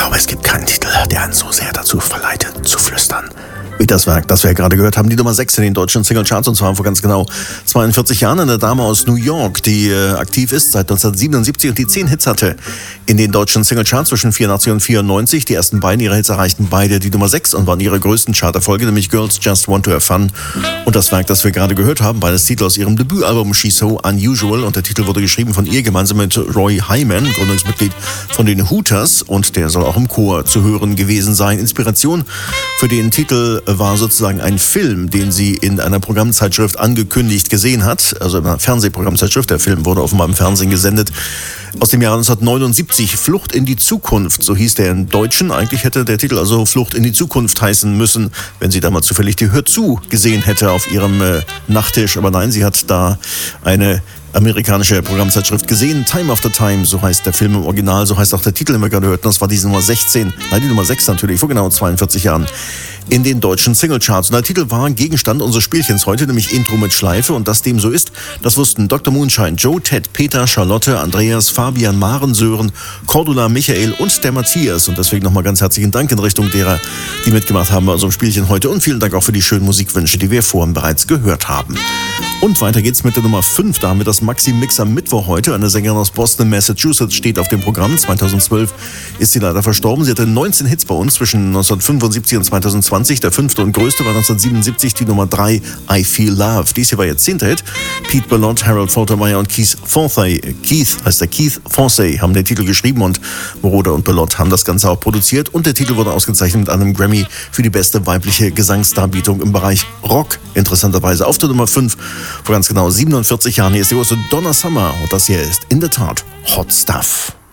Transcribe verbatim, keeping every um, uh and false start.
glaube, es gibt keinen Titel, der einen so sehr dazu verleitet, zu flüstern. Wie das Werk, das wir gerade gehört haben, die Nummer sechs in den deutschen Singlecharts, und zwar vor ganz genau zweiundvierzig Jahren. Eine Dame aus New York, die äh, aktiv ist seit neunzehnhundertsiebenundsiebzig und die zehn Hits hatte in den deutschen Singlecharts zwischen vierundachtzig und vierundneunzig. Die ersten beiden ihrer Hits erreichten beide die Nummer sechs und waren ihre größten Charterfolge, nämlich Girls Just Want to Have Fun und das Werk, das wir gerade gehört haben, beides Titel aus ihrem Debütalbum She's So Unusual, und der Titel wurde geschrieben von ihr gemeinsam mit Roy Hyman, Gründungsmitglied von den Hooters, und der soll auch im Chor zu hören gewesen sein. Inspiration für den Titel war sozusagen ein Film, den sie in einer Programmzeitschrift angekündigt gesehen hat, also in einer Fernsehprogrammzeitschrift. Der Film wurde offenbar im Fernsehen gesendet. Aus dem Jahr neunzehnhundertneunundsiebzig, Flucht in die Zukunft, so hieß der im Deutschen. Eigentlich hätte der Titel also Flucht in die Zukunft heißen müssen, wenn sie damals zufällig die Hör zu gesehen hätte auf ihrem äh, Nachttisch. Aber nein, sie hat da eine amerikanische Programmzeitschrift gesehen. Time After Time, so heißt der Film im Original, so heißt auch der Titel, den wir gerade hörten. Das war die Nummer sechzehn, nein, die Nummer sechs natürlich, vor genau zweiundvierzig Jahren in den deutschen Singlecharts. Und der Titel war Gegenstand unseres Spielchens heute, nämlich Intro mit Schleife. Und dass dem so ist, das wussten Doktor Moonshine, Joe, Ted, Peter, Charlotte, Andreas, Fabian, Maren, Sören, Cordula, Michael und der Matthias. Und deswegen nochmal ganz herzlichen Dank in Richtung derer, die mitgemacht haben bei unserem Spielchen heute. Und vielen Dank auch für die schönen Musikwünsche, die wir vorhin bereits gehört haben. Und weiter geht's mit der Nummer fünf. Da haben wir das Maxi-Mix am Mittwoch heute. Eine Sängerin aus Boston, Massachusetts, steht auf dem Programm. zweitausendzwölf ist sie leider verstorben. Sie hatte neunzehn Hits bei uns zwischen neunzehnhundertfünfundsiebzig und zweitausendzwanzig. Der fünfte und größte war neunzehnhundertsiebenundsiebzig die Nummer drei, I Feel Love. Dies hier war jetzt zehnter Hit. Pete Bellot, Harold Faltermeyer und Keith Foncey, Keith heißt der Keith Foncey, haben den Titel geschrieben, und Moroder und Bellot haben das Ganze auch produziert. Und der Titel wurde ausgezeichnet mit einem Grammy für die beste weibliche Gesangsdarbietung im Bereich Rock. Interessanterweise auf der Nummer fünf vor ganz genau siebenundvierzig Jahren. Hier ist die große Donna Summer, und das hier ist in der Tat Hot Stuff.